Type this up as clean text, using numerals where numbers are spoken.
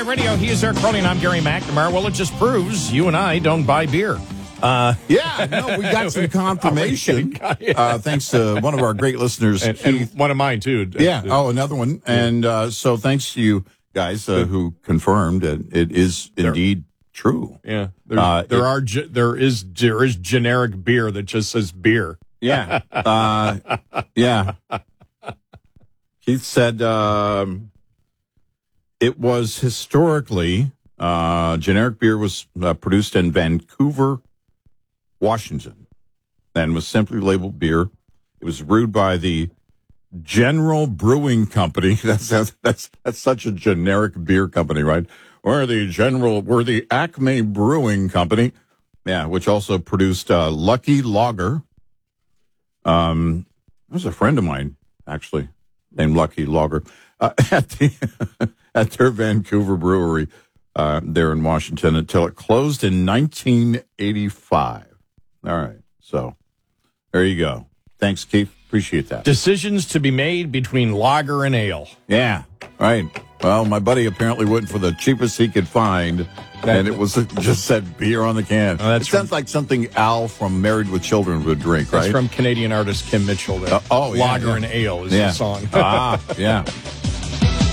Drive Radio. He is Eric Crowley, I'm Gary McNamara. Well, it just proves you and I don't buy beer. We got some confirmation. Thanks to one of our great listeners. And one of mine, too. Another one. And so thanks to you guys who confirmed that it is indeed true. Yeah. There is generic beer that just says beer. Yeah. Keith said it was historically, generic beer was produced in Vancouver, Washington, and was simply labeled beer. It was brewed by the General Brewing Company. That's such a generic beer company, right? We're the Acme Brewing Company. Yeah, which also produced Lucky Lager. There was a friend of mine, actually, named Lucky Lager, at their Vancouver brewery there in Washington until it closed in 1985. All right, so there you go. Thanks, Keith. Appreciate that. Decisions to be made between lager and ale. Yeah, right. Well, my buddy apparently went for the cheapest he could find, and it just said beer on the can. It sounds like something Al from Married with Children would drink, right? That's from Canadian artist Kim Mitchell. Lager and Ale is the song. Yeah.